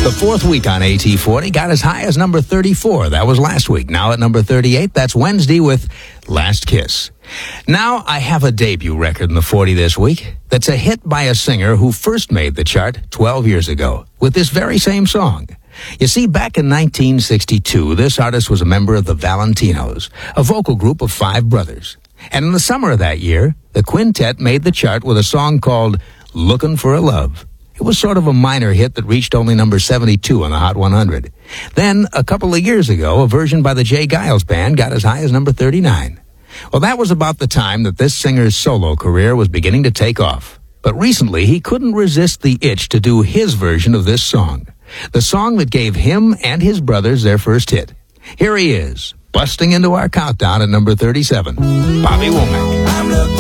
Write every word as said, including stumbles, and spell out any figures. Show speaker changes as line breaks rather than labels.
The fourth week on A T forty got as high as number thirty-four. That was last week. Now at number thirty-eight, that's Wednesday with Last Kiss. Now I have a debut record in the forty this week that's a hit by a singer who first made the chart twelve years ago with this very same song. You see, back in nineteen sixty-two, this artist was a member of the Valentinos, a vocal group of five brothers. And in the summer of that year, the quintet made the chart with a song called Lookin' for a Love. It was sort of a minor hit that reached only number seventy-two on the Hot one hundred. Then, a couple of years ago, a version by the Jay Giles Band got as high as number thirty-nine. Well, that was about the time that this singer's solo career was beginning to take off. But recently, he couldn't resist the itch to do his version of this song. The song that gave him and his brothers their first hit. Here he is, busting into our countdown at number thirty-seven. Bobby Womack.